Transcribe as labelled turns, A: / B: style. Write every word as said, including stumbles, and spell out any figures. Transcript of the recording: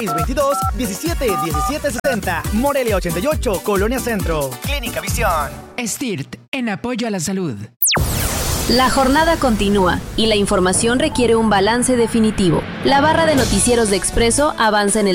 A: seis veintidós, diecisiete diecisiete sesenta. Morelia ochenta y ocho, Colonia Centro. Clínica Visión.
B: S T I R T, en apoyo a la salud.
C: La jornada continúa y la información requiere un balance definitivo. La barra de noticieros de Expreso avanza en el